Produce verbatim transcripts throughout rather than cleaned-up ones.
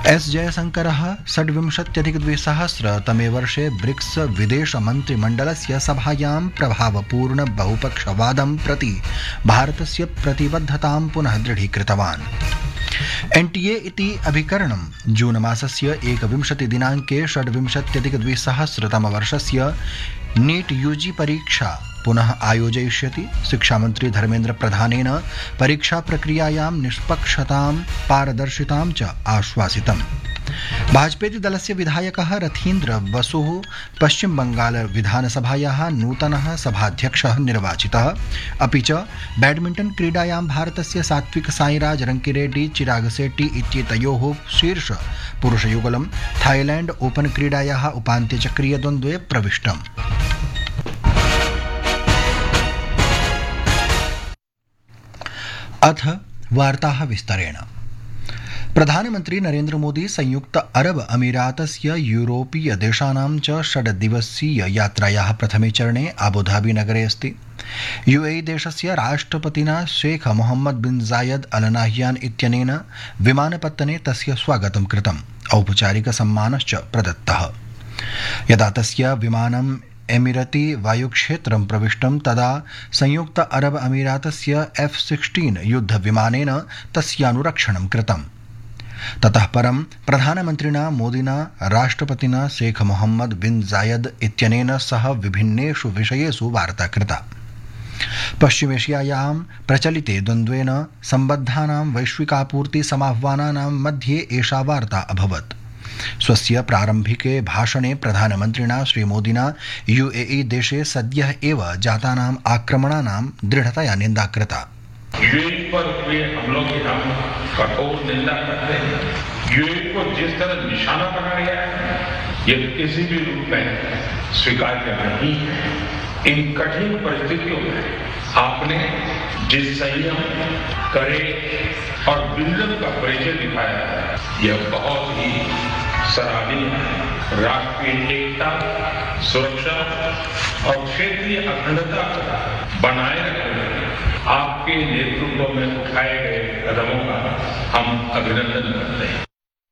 S जयशंकरः षड्विंशत्यधिकद्विसहस्रतमे वर्षे BRICS विदेशमन्त्रिमण्डलस्य सभायां प्रभावपूर्ण बहुपक्षवादं प्रति भारतस्य प्रतिबद्धतां पुनः दृढीकृतवान्। एनटीए इति अभिकरणं जून मासस्य एकविंशतिदिनाङ्के षड्विंशत्यधिकद्विसहस्रतमवर्षस्य नीट यूजी परीक्षा पुनः आयोजयिष्यति। शिक्षामन्त्री धर्मेन्द्र प्रधानेन परीक्षा प्रक्रियायां निष्पक्षतां पारदर्शितां च आश्वासितम्। भाजपेति दलस्य विधायकः रथीन्द्र बसुः पश्चिम बंगाल विधानसभायाः नूतनः सभाध्यक्षः निर्वाचितः। अपि च बैडमिण्टन् क्रीडायां भारतस्य सात्विक साईराज रंकिरेड्डी चिराग शेट्टी इत्येतयोः शीर्ष पुरुषयुगलं थाईलैंड ओपन क्रीडायाः उपान्त्यचक्रीयद्वन्द्वे प्रविष्टम्। अथ वार्ताः विस्तरेण। प्रधानमन्त्री नरेन्द्र मोदी संयुक्त अरब अमीरातस्य यूरोपीय देशानां च षड्दिवसीय यात्रायाः प्रथमे चरणे अबुधाबी नगरे अस्ति। यूएई देशस्य राष्ट्रपतिना शेख मोहम्मद बिन जायद अल नाह्यान इत्यनेन विमानपत्तने तस्य स्वागतं कृतम्। औपचारिक सम्मानश्च प्रदत्तः। यदा तस्य विमानम् एमिरती वायुक्षेत्रं प्रविष्टं तदा संयुक्त अरब अमीरातस्य एफ सिक्सटीन युद्धविमानेन तस्यानुरक्षणं कृतम्। ततः परं प्रधानमन्त्रिणा मोदिना राष्ट्रपतिना शेख मोहम्मद बिन जायद इत्यनेन सह विभिन्नेषु विषयेषु वार्ता कृता। पश्चिमेशियायां प्रचलिते द्वन्द्वेन सम्बद्धानां वैश्विकापूर्ति समाह्वानानां मध्ये एषा वार्ता अभवत्। स्वस्य प्रारम्भिके भाषणे प्रधानमन्त्रिणा श्रीमोदिना यूएई देशे सद्यः एव जातानाम् आक्रमणानां दृढ़तया निन्दा कृता। यूएई पर हुए हमलों की हम कठोर निंदा करते हैं। यूएई को जिस तरह निशाना बनाया गया है ये किसी भी रूप में स्वीकार्य नहीं है। इन कठिन परिस्थितियों में आपने जिस संयम, करेज और विजन का परिचय दिखाया है यह बहुत ही सराहनीय है। राष्ट्रीय एकता, सुरक्षा और क्षेत्रीय अखंडता बनाए रखने आपके नेतृत्व में उठाए गए कदमों का हम अभिनंदन करते हैं।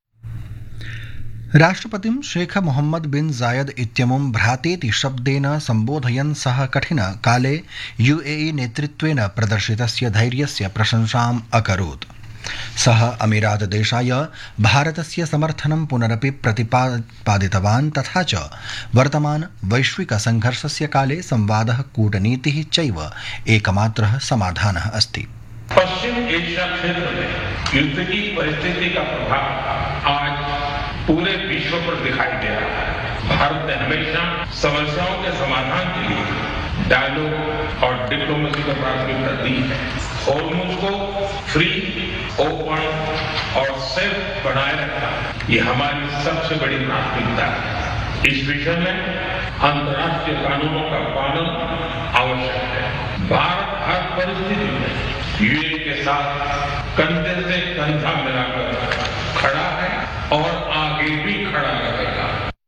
राष्ट्रपतिं शेख मोहम्मद बिन जायद इत्यमुं भ्रातेति शब्देन सम्बोधयन् सः कठिन काले यूएई नेतृत्वेन प्रदर्शितस्य धैर्यस्य प्रशंसाम् अकरोत्। सः अमीरात देशाय भारतस्य समर्थनं पुनरपि प्रतिपादितवान् तथा च वर्तमान वैश्विक संघर्षस्य काले संवादः, कूटनीतिः चैव एकमात्रः समाधानः अस्ति। पश्चिम एशिया क्षेत्र में युद्ध की परिस्थिति का प्रभाव आज पूरे विश्व पर दिखाई दे रहा है। भारत ने हमेशा समस्याओं के समाधान के लिए डायलॉग और डिप्लोमेसी को प्राथमिकता दी है। होर्मुज़ को फ्री, ओपन और सेफ बनाए रखना ये हमारी सबसे बड़ी प्राथमिकता है। इस विषय में अंतर्राष्ट्रीय कानूनों का पालन आवश्यक है। भारत हर परिस्थिति में यूएई के साथ कंधे से कंधा मिलाकर खड़ा है और आगे भी खड़ा रहेगा।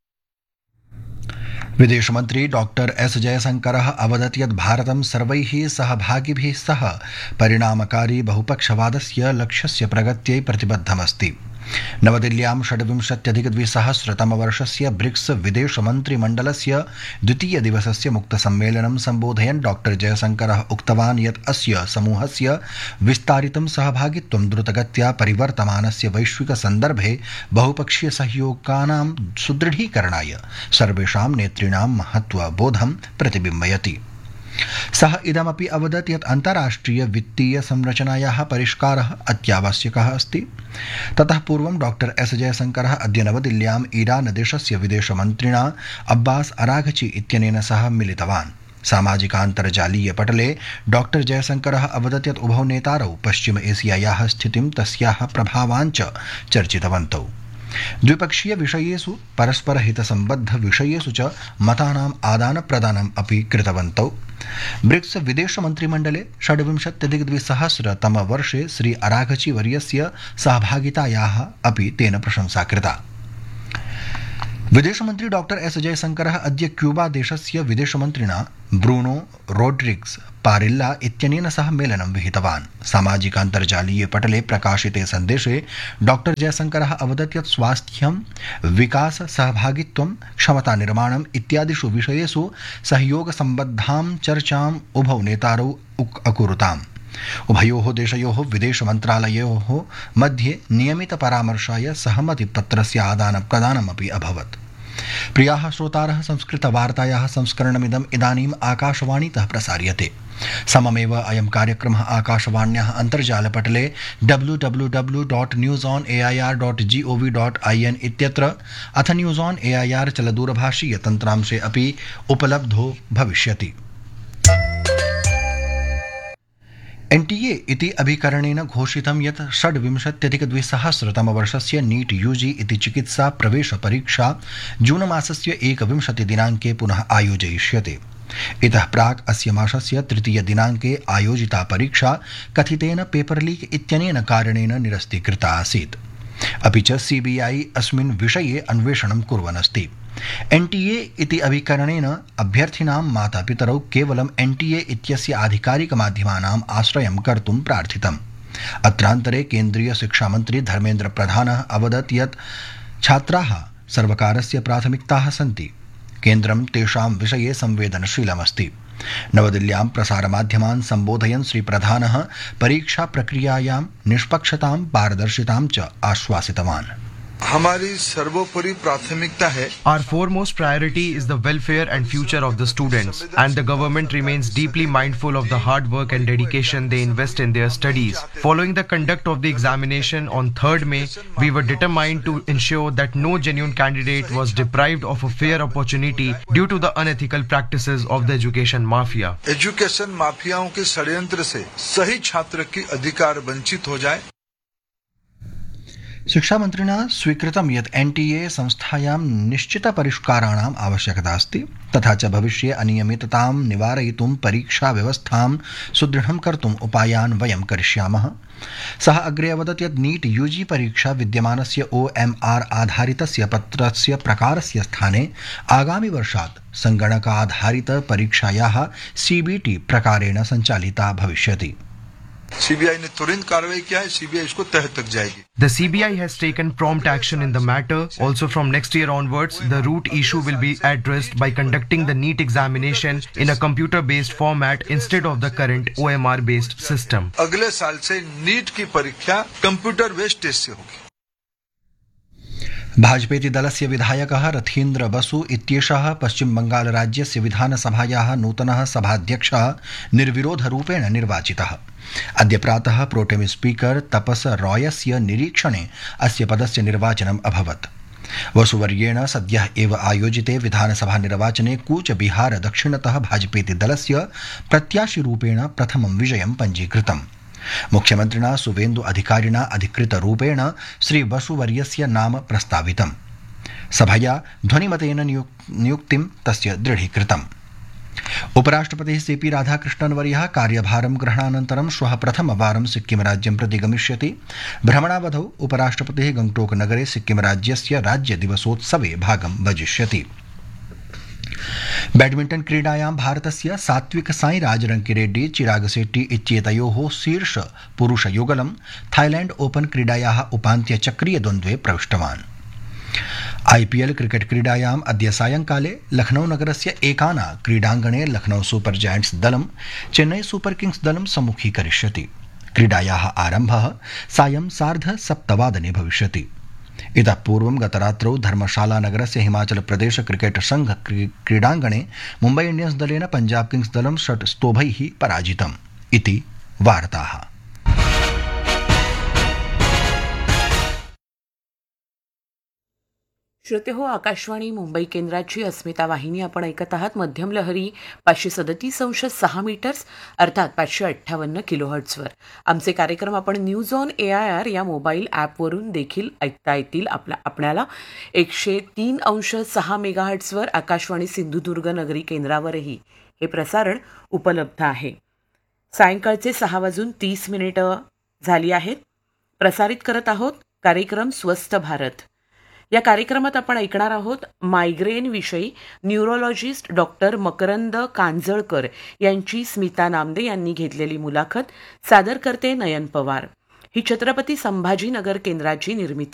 विदेश मंत्री डॉक्टर एस जयशंकरः अवदत् यत् भारतं सर्वैः सहभागिभिः सह परिणामकारी बहुपक्षवादस्य लक्ष्यस्य प्रगत्यै प्रतिबद्धमस्ति। नवदिल्ल्यां षड्विंशत्यधिकद्विसहस्रतमवर्षस्य ब्रिक्स विदेशमन्त्रिमण्डलस्य द्वितीयदिवसस्य मुक्तसम्मेलनं सम्बोधयन् डॉक्टर जयशंकरः उक्तवान् यत् अस्य समूहस्य विस्तारितं सहभागित्वं द्रुतगत्या परिवर्तमानस्य वैश्विक सन्दर्भे बहुपक्षीय सहयोगानां सुदृढीकरणाय सर्वेषां नेतॄणां महत्त्वबोधं प्रतिबिम्बयति। सः इदमपि अवदत् यत् अन्ताराष्ट्रिय वित्तीय संरचनायाः परिष्कारः अत्यावश्यकः अस्ति। ततः पूर्वं डॉक्टर एस जयशंकरः अद्य नवदिल्ल्यां ईरान देशस्य विदेशमन्त्रिणा अब्बास अराघची इत्यनेन सह मिलितवान्। सामाजिकान्तर्जालीय पटले डॉक्टर जयशंकरः अवदत् यत् उभौ नेतारौ पश्चिम एशियायाः स्थितिं, तस्याः प्रभावान् च चर्चितवन्तौ। द्विपक्षीय विषयेषु परस्पर हितसम्बद्ध विषयेषु च मतानाम् आदान प्रदानम् अपि कृतवन्तौ। ब्रिक्स विदेश मन्त्रिमण्डले षड्विंशत्यधिकद्विसहस्रतमवर्षे श्री अराघची वर्यस्य सहभागितायाः अपि तेन प्रशंसा कृता। विदेशमन्त्री डॉक्टर एस जयशंकरः अद्य क्यूबा देशस्य विदेशमन्त्रिणा ब्रूनो रोड्रिग्स पारिल्ला इत्यनेन सह मेलनं विहितवान्। सामाजिकान्तर्जालीये पटले प्रकाशिते सन्देशे डॉक्टर जयशंकरः अवदत् यत् स्वास्थ्यं, विकास, सहभागित्वं, क्षमतानिर्माणम् इत्यादिषु विषयेषु सहयोगसम्बद्धां चर्चाम् उभौ नेतारौ अकुरुताम्। उभयोः देशयोः विदेशमन्त्रालयोः मध्ये नियमितपरामर्शाय सहमतिपत्रस्य आदानप्रदानमपि अभवत्। प्रियाः श्रोतारः, संस्कृतवार्तायाः संस्करणमिदम् इदानीम् आकाशवाणीतः प्रसार्यते। सममेव अयं कार्यक्रमः आकाशवाण्याः अन्तर्जालपटले W W W dot news on A I R dot G O V dot I N इत्यत्र अथ news on A I R चलदूरभाषीय तन्त्रांशे अपि उपलब्धो भविष्यति। एनटीए इति अभिकरणेन घोषितं यत् षड्विंशत्यधिकद्विसहस्रतमवर्षस्य नीट यूजी इति चिकित्सा प्रवेशपरीक्षा जूनमासस्य एकविंशतिदिनाङ्के पुनः आयोजयिष्यते। इतः प्राक् अस्य मासस्य तृतीयदिनाङ्के आयोजिता परीक्षा कथितेन पेपर लीक इत्यनेन कारणेन निरस्तीकृता आसीत्। अपि च सीबीआई अस्मिन् विषये अन्वेषणं कुर्वन्नस्ति। एनटीए इति अभिकरणेन अभ्यर्थिनां मातापितरौ केवलं एनटीए इत्यस्य आधिकारिकमाध्यमानाम् आश्रयं कर्तुं प्रार्थितम्। अत्रान्तरे केन्द्रीय शिक्षामन्त्री धर्मेन्द्र प्रधानः अवदत् यत् छात्राः सर्वकारस्य प्राथमिकताः सन्ति। केन्द्रं तेषां विषये संवेदनशीलमस्ति। नवदिल्ल्यां प्रसारमाध्यमान् सम्बोधयन् श्रीप्रधानः परीक्षा प्रक्रियायां निष्पक्षतां, पारदर्शितां च आश्वासितवान्। हमारी सर्वोपरि प्राथमिकता है। Our foremost priority is the welfare and future of the students, and the government remains deeply mindful of the hard work and dedication they invest in their studies. Following the conduct of the examination on third May, we were determined to ensure that no genuine candidate was deprived of a fair opportunity due to the unethical practices of the education mafia. Education माफियाओं के षड्यंत्र से सही छात्र की अधिकार वंचित हो जाए। शिक्षामन्त्रिणा स्वीकृतं यत् एनटीए संस्थायां निश्चितपरिष्काराणाम् आवश्यकता अस्ति, तथा च भविष्ये अनियमिततां निवारयितुं परीक्षाव्यवस्थां सुदृढं कर्तुम् उपायान् वयं करिष्यामः। सः अग्रे अवदत् यत् नीट यूजी परीक्षा विद्यमानस्य ओ एम् आर् आधारितस्य पत्रस्य प्रकारस्य स्थाने आगामि वर्षात् सङ्गणकाधारित परीक्षायाः सीबीटी प्रकारेण सञ्चालिता भविष्यति। सीबीआई ने तुरंत कार्रवाई किया है, सीबीआई इसको तह तक जाएगी। The C B I has taken prompt action in the matter. Also from next year onwards, the root issue will be addressed by conducting the NEET examination in a computer-based format instead of the current O M R-based system. अगले साल से NEET की परीक्षा computer based test से होगी। भाजपेति दलस्य विधायकः रथीन्द्र बसु इत्येषः पश्चिम बंगाल राज्यस्य विधानसभायाः नूतनः सभाध्यक्षः निर्विरोधरूपेण निर्वाचितः। अद्य प्रातः प्रोटेम स्पीकर तपस रॉयस्य निरीक्षणे अस्य पदस्य निर्वाचनम् अभवत्। वसुवर्येण सद्यः एव आयोजिते विधानसभा निर्वाचने कूचबिहार दक्षिणतः भाजपेति दलस्य प्रत्याशिरूपेण प्रथमं विजयं पञ्जीकृतम्। मुख्यमन्त्रिणा सुवेन्दु अधिकारिणा अधिकृतरूपेण श्री बसुवर्यस्य नाम प्रस्तावितम्। सभया ध्वनिमतेन नियुक्तिं तस्य दृढीकृतम्। उपराष्ट्रपतिः सीपी राधाकृष्णन् वर्यः कार्यभारं ग्रहणानन्तरं श्वः प्रथमवारं सिक्किम राज्यं प्रति गमिष्यति। भ्रमणावधौ उपराष्ट्रपतिः गंगटोक नगरे सिक्किम राज्यस्य राज्यदिवसोत्सवे भागं भजिष्यति। बैडमिंटन क्रीडायां भारतस्य सात्विक साईराज रंकिरेड्डी चिराग शेट्टी इत्येतयोः शीर्ष पुरुषयुगलं थाईलैंड ओपन क्रीडायाः उपान्त्यचक्रीय द्वन्द्वे प्रविष्टवान्। आईपीएल क्रिकेट क्रीडायाम् अद्य सायंकाले लखनऊ नगरस्य एकाना क्रीडाङ्गणे लखनऊ सुपर जायंट्स दलं चेन्नई सुपर किंग्स दलं सम्मुखीकरिष्यति। क्रीडायाः आरम्भः सायं सार्ध सप्तवादने भविष्यति। इतः पूर्वं गतरात्रौ धर्मशाला नगरस्य हिमाचल प्रदेश क्रिकेट संघ क्रीडाङ्गणे मुम्बई इंडियंस दलेन पंजाब किंग्स दलं षट् स्तोभैः पराजितम् इति वार्ताः। श्रोते हो, आकाशवाणी मुंबई केंद्राची अस्मिता वाहिनी आपण ऐकत आहात। मध्यम लहरी पाचशे सदतीस अंश सहा मीटर्स अर्थात पाचशे अठ्ठावन्न किलोहर्ट्झवर आमचे कार्यक्रम आपण news on A I R या मोबाईल ॲपवरून देखील ऐकता येतील। आपला आपल्याला एकशे तीन अंश सहा मेगाहर्ट्झवर आकाशवाणी सिंधुदुर्ग नगरी केंद्रावरही हे प्रसारण उपलब्ध आहे। सायंकाळचे सहा वाजून तीस मिनिटं झाली आहेत। प्रसारित करत आहोत कार्यक्रम स्वस्थ भारत। या कार्यक्रमात आपण ऐकणार आहोत मायग्रेन विषयी न्यूरोलॉजिस्ट डॉक्टर मकरंद कांजळकर यांची स्मिता नामदे यांनी घेतलेली मुलाखत. सादर करते नयन पवार. ही छत्रपती संभाजीनगर केंद्राची निर्मिती